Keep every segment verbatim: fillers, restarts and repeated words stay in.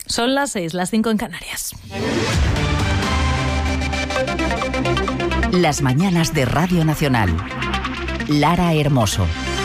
Son las seis, las cinco en Canarias. Las mañanas de Radio Nacional. Lara Hermoso.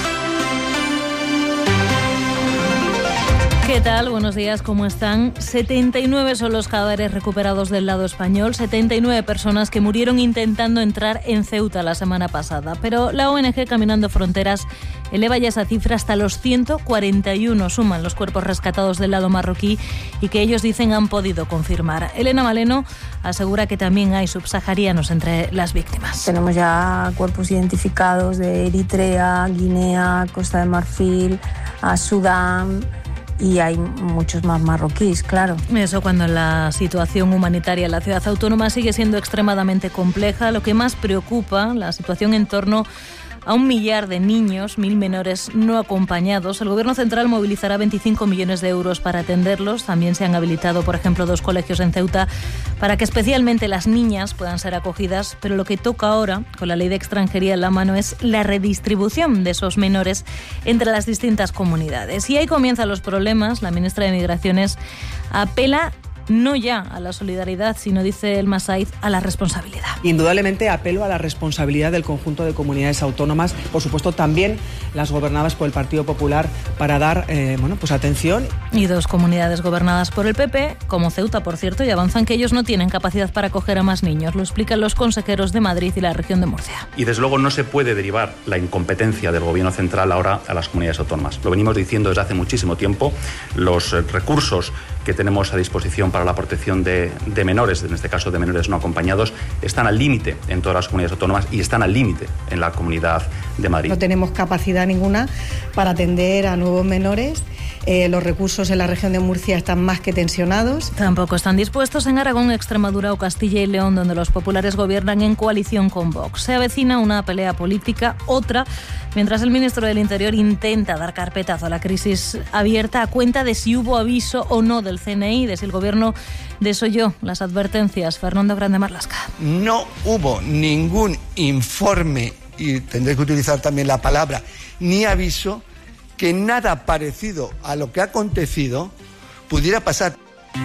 ¿Qué tal? Buenos días, ¿cómo están? setenta y nueve son los cadáveres recuperados del lado español, setenta y nueve personas que murieron intentando entrar en Ceuta la semana pasada. Pero la O N G Caminando Fronteras eleva ya esa cifra hasta los ciento cuarenta y uno, suman los cuerpos rescatados del lado marroquí y que ellos dicen han podido confirmar. Elena Maleno asegura que también hay subsaharianos entre las víctimas. Tenemos ya cuerpos identificados de Eritrea, Guinea, Costa de Marfil, a Sudán. Y hay muchos más marroquíes, claro. Eso cuando la situación humanitaria en la ciudad autónoma sigue siendo extremadamente compleja. Lo que más preocupa, la situación en torno a un millar de niños, mil menores no acompañados. El Gobierno central movilizará veinticinco millones de euros para atenderlos. También se han habilitado, por ejemplo, dos colegios en Ceuta para que especialmente las niñas puedan ser acogidas. Pero lo que toca ahora, con la ley de extranjería en la mano, es la redistribución de esos menores entre las distintas comunidades. Y ahí comienzan los problemas. La ministra de Migraciones apela no ya a la solidaridad, sino, dice Elma Saiz, a la responsabilidad. Indudablemente apelo a la responsabilidad del conjunto de comunidades autónomas, por supuesto también las gobernadas por el Partido Popular, para dar eh, bueno, pues atención. Y dos comunidades gobernadas por el P P, como Ceuta, por cierto, y avanzan que ellos no tienen capacidad para acoger a más niños. Lo explican los consejeros de Madrid y la región de Murcia. Y desde luego no se puede derivar la incompetencia del Gobierno central ahora a las comunidades autónomas. Lo venimos diciendo desde hace muchísimo tiempo. Los eh, recursos que tenemos a disposición para la protección de, de menores, en este caso de menores no acompañados, están al límite en todas las comunidades autónomas y están al límite en la Comunidad de Madrid. No tenemos capacidad ninguna para atender a nuevos menores. Eh, los recursos en la región de Murcia están más que tensionados. Tampoco están dispuestos en Aragón, Extremadura o Castilla y León, donde los populares gobiernan en coalición con Vox. Se avecina una pelea política, otra, mientras el ministro del Interior intenta dar carpetazo a la crisis abierta a cuenta de si hubo aviso o no del C N I, de si el gobierno desoyó las advertencias. Fernando Grande Marlasca. No hubo ningún informe, y tendré que utilizar también la palabra, ni aviso, que nada parecido a lo que ha acontecido pudiera pasar.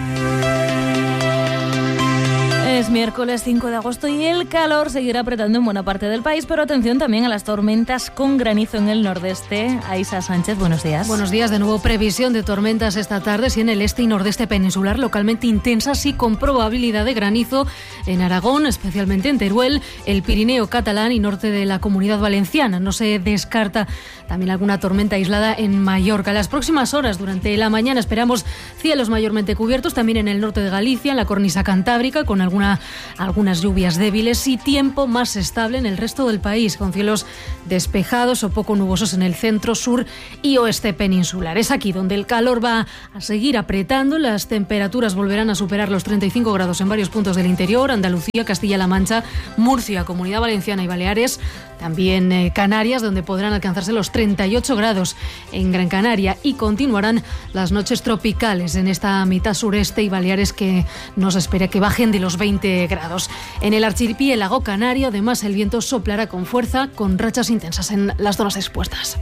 Es miércoles cinco de agosto y el calor seguirá apretando en buena parte del país, pero atención también a las tormentas con granizo en el nordeste. Aisa Sánchez, buenos días. Buenos días, de nuevo previsión de tormentas esta tarde, sí en el este y nordeste peninsular, localmente intensas y con probabilidad de granizo en Aragón, especialmente en Teruel, el Pirineo catalán y norte de la Comunidad Valenciana. No se descarta también alguna tormenta aislada en Mallorca. En las próximas horas, durante la mañana, esperamos cielos mayormente cubiertos, también en el norte de Galicia, en la cornisa cantábrica, con alguna algunas lluvias débiles y tiempo más estable en el resto del país, con cielos despejados o poco nubosos en el centro, sur y oeste peninsular. Es aquí donde el calor va a seguir apretando, las temperaturas volverán a superar los treinta y cinco grados en varios puntos del interior, Andalucía, Castilla-La Mancha, Murcia, Comunidad Valenciana y Baleares, también eh, Canarias, donde podrán alcanzarse los treinta y ocho grados en Gran Canaria, y continuarán las noches tropicales en esta mitad sureste y Baleares, que nos espera que bajen de los veinte grados. En el archipiélago canario, además, el viento soplará con fuerza, con rachas intensas en las zonas expuestas.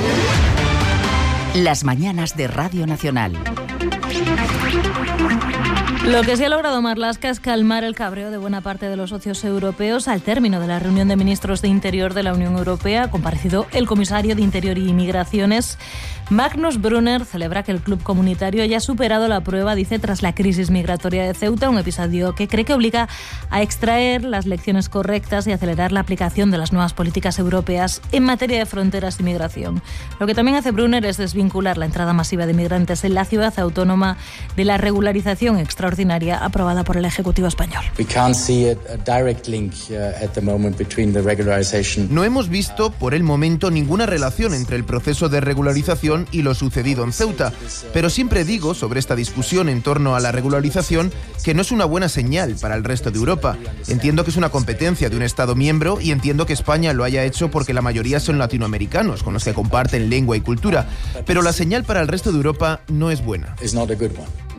Las mañanas de Radio Nacional. Lo que sí ha logrado Marlaska es calmar el cabreo de buena parte de los socios europeos. Al término de la reunión de ministros de Interior de la Unión Europea, ha comparecido el comisario de Interior y Migraciones. Magnus Brunner celebra que el club comunitario haya superado la prueba, dice, tras la crisis migratoria de Ceuta, un episodio que cree que obliga a extraer las lecciones correctas y acelerar la aplicación de las nuevas políticas europeas en materia de fronteras y migración. Lo que también hace Brunner es desvincular la entrada masiva de migrantes en la ciudad autónoma de la regularización extraordinaria aprobada por el Ejecutivo español. No hemos visto por el momento ninguna relación entre el proceso de regularización y lo sucedido en Ceuta, pero siempre digo sobre esta discusión en torno a la regularización que no es una buena señal para el resto de Europa. Entiendo que es una competencia de un Estado miembro y entiendo que España lo haya hecho porque la mayoría son latinoamericanos, con los que comparten lengua y cultura, pero la señal para el resto de Europa no es buena.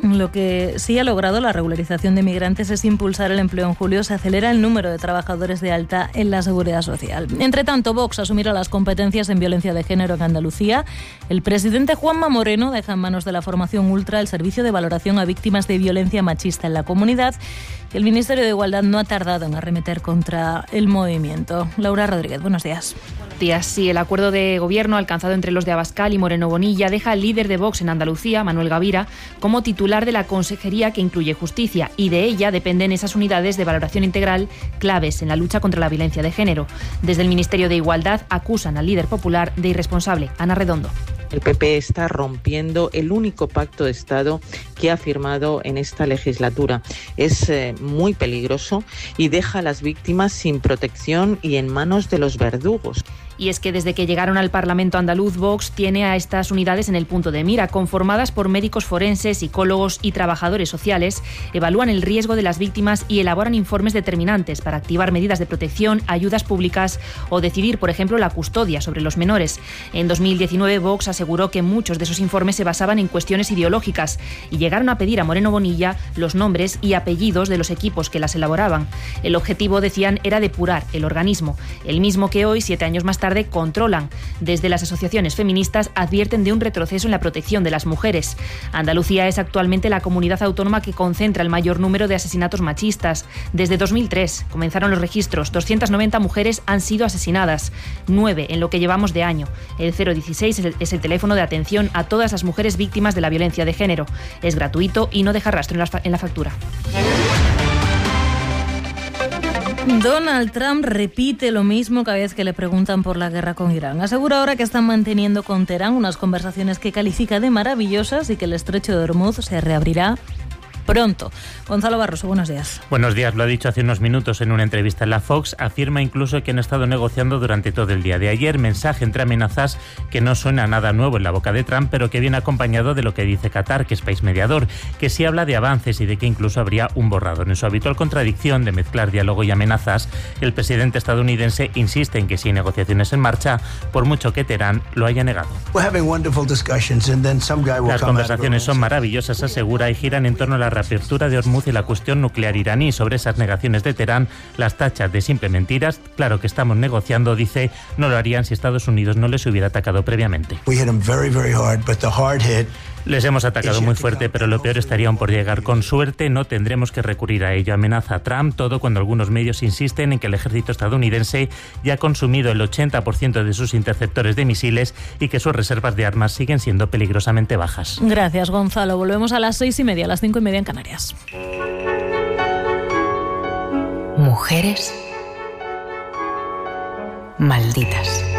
Lo que sí ha logrado la regularización de migrantes es impulsar el empleo. En julio se acelera el número de trabajadores de alta en la Seguridad Social. Entre tanto, Vox asumirá las competencias en violencia de género en Andalucía. El presidente Juanma Moreno deja en manos de la formación Ultra el servicio de valoración a víctimas de violencia machista en la comunidad. El Ministerio de Igualdad no ha tardado en arremeter contra el movimiento. Laura Rodríguez, buenos días. Buenos días. Sí, el acuerdo de gobierno alcanzado entre los de Abascal y Moreno Bonilla deja al líder de Vox en Andalucía, Manuel Gavira, como titular de la consejería que incluye justicia, y de ella dependen esas unidades de valoración integral claves en la lucha contra la violencia de género. Desde el Ministerio de Igualdad acusan al líder popular de irresponsable. Ana Redondo. El P P está rompiendo el único pacto de Estado que ha firmado en esta legislatura. Es eh, muy peligroso y deja a las víctimas sin protección y en manos de los verdugos. Y es que desde que llegaron al Parlamento andaluz, Vox tiene a estas unidades en el punto de mira, conformadas por médicos forenses, psicólogos y trabajadores sociales. Evalúan el riesgo de las víctimas y elaboran informes determinantes para activar medidas de protección, ayudas públicas o decidir, por ejemplo, la custodia sobre los menores. En dos mil diecinueve, Vox aseguró que muchos de esos informes se basaban en cuestiones ideológicas y llegaron a pedir a Moreno Bonilla los nombres y apellidos de los equipos que las elaboraban. El objetivo, decían, era depurar el organismo, el mismo que hoy, siete años más tarde, controlan. Desde las asociaciones feministas advierten de un retroceso en la protección de las mujeres. Andalucía es actualmente la comunidad autónoma que concentra el mayor número de asesinatos machistas. Desde dos mil tres comenzaron los registros. doscientas noventa mujeres han sido asesinadas, nueve en lo que llevamos de año. El cero dieciséis es el, es el teléfono de atención a todas las mujeres víctimas de la violencia de género. Es gratuito y no deja rastro en la, en la factura. Donald Trump repite lo mismo cada vez que le preguntan por la guerra con Irán. Asegura ahora que están manteniendo con Teherán unas conversaciones que califica de maravillosas y que el estrecho de Hormuz se reabrirá pronto. Gonzalo Barroso, buenos días. Buenos días, lo ha dicho hace unos minutos en una entrevista en la Fox. Afirma incluso que han estado negociando durante todo el día de ayer. Mensaje entre amenazas que no suena nada nuevo en la boca de Trump, pero que viene acompañado de lo que dice Qatar, que es país mediador, que sí habla de avances y de que incluso habría un borrador. En su habitual contradicción de mezclar diálogo y amenazas, el presidente estadounidense insiste en que sí hay negociaciones en marcha, por mucho que Teherán lo haya negado. Las conversaciones son maravillosas, asegura, y giran en torno a la reapertura de Hormuz y la cuestión nuclear iraní. Sobre esas negaciones de Teherán, las tachas de simple mentiras. Claro que estamos negociando, dice, no lo harían si Estados Unidos no les hubiera atacado previamente. Les hemos atacado muy fuerte, pero lo peor estaría aún por llegar. Con suerte no tendremos que recurrir a ello. Amenaza Trump, todo cuando algunos medios insisten en que el ejército estadounidense ya ha consumido el ochenta por ciento de sus interceptores de misiles y que sus reservas de armas siguen siendo peligrosamente bajas. Gracias, Gonzalo. Volvemos a las seis y media, a las cinco y media en Canarias. Mujeres malditas.